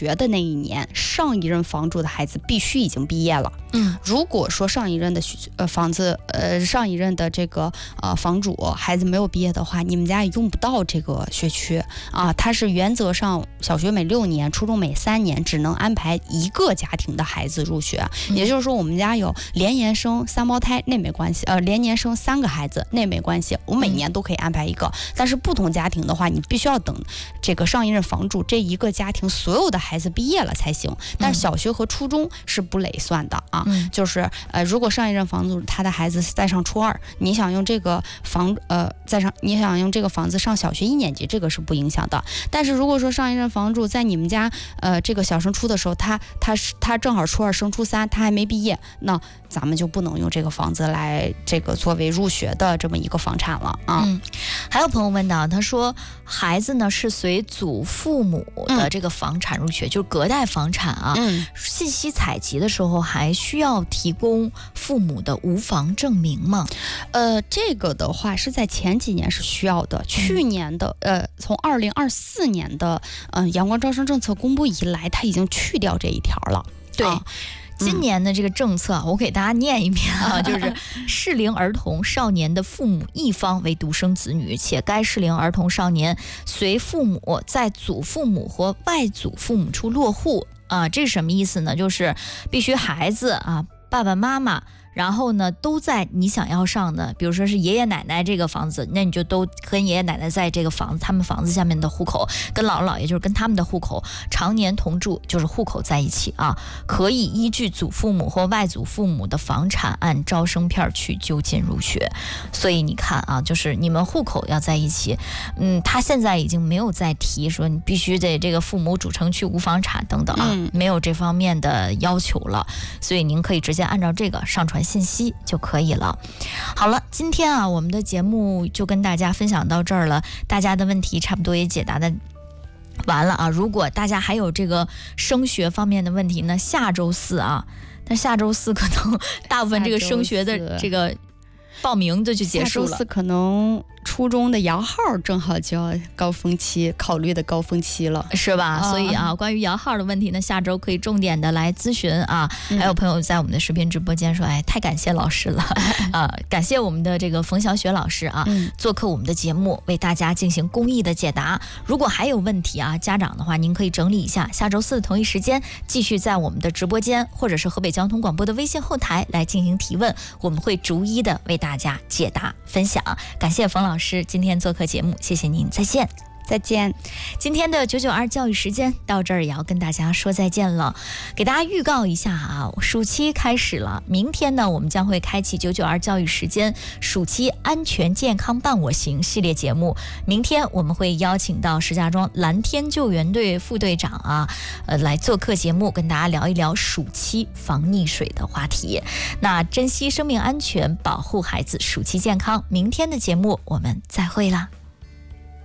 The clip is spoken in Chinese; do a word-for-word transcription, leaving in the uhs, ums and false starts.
学的那一年，上一任房主的孩子必须已经毕业了。 嗯， 如果说上一任的呃房子呃上一任的这个呃房主孩子没有毕业的话，你们家也用不到这个学区啊。它是原则上小学每六年，初中每三年，只能安排一个家庭的孩子入学。 嗯、 也就是说，我们家有连年生三胞胎，那没关系；呃，连年生三个孩子，那没关系。我每年都可以安排一个。嗯、但是不同家庭的话，你必须要等这个上一任房主这一个家庭所有的孩子毕业了才行。但是小学和初中是不累算的啊。嗯、就是呃，如果上一任房主他的孩子在上初二，你想用这个房呃在上你想用这个房子上小学一年级，这个是不影响的。但是如果说上一任房主在你们家呃这个小升初的时候，他他他正好初二升初三，他还没毕业，那咱们就不能用这个房子来这个作为入学的这么一个房产了啊。 嗯，还有朋友问到，他说孩子呢是随祖父母的这个房产入学，嗯、就是隔代房产啊。嗯，信息采集的时候还需要提供父母的无房证明吗？ 呃，这个的话是在前几年是需要的，去年的、嗯、呃，从二零二四年的嗯、呃、阳光招生政策公布以来，它已经去掉这一条了。 对。 啊今年的这个政策、嗯、我给大家念一遍啊，就是适龄儿童少年的父母一方为独生子女，且该适龄儿童少年随父母在祖父母或外祖父母处落户啊，这是什么意思呢？就是必须孩子啊，爸爸妈妈。然后呢，都在你想要上的，比如说是爷爷奶奶这个房子，那你就都跟爷爷奶奶在这个房子，他们房子下面的户口，跟姥姥姥爷就是跟他们的户口常年同住，就是户口在一起啊，可以依据祖父母或外祖父母的房产按招生片去就近入学。所以你看啊，就是你们户口要在一起，嗯，他现在已经没有再提说你必须得这个父母主城区无房产等等啊，嗯、没有这方面的要求了，所以您可以直接按照这个上传信息就可以了。好了，今天啊，我们的节目就跟大家分享到这儿了，大家的问题差不多也解答的完了啊。如果大家还有这个升学方面的问题呢，下周四啊，但下周四可能大部分这个升学的这个报名就就结束了。 下周四可能初中的摇号正好就要高峰期，考虑的高峰期了， 是吧？啊、所以啊，关于摇号的问题呢，下周可以重点的来咨询啊。嗯、还有朋友在我们的视频直播间说，哎，太感谢老师了啊！感谢我们的这个冯小雪老师啊，嗯、做客我们的节目，为大家进行公益的解答。如果还有问题啊，家长的话，您可以整理一下，下周四的同一时间继续在我们的直播间或者是河北交通广播的微信后台来进行提问，我们会逐一的为大家解答分享。感谢冯老师今天做客节目，谢谢您，再见。 再见。 今天的九九二教育时间到这儿也要跟大家说再见了，给大家预告一下啊，暑期开始了，明天呢我们将会开启九九二教育时间暑期安全健康伴我行系列节目。明天我们会邀请到石家庄蓝天救援队副队长啊，呃来做客节目，跟大家聊一聊暑期防溺水的话题。那珍惜生命安全，保护孩子暑期健康，明天的节目我们再会啦。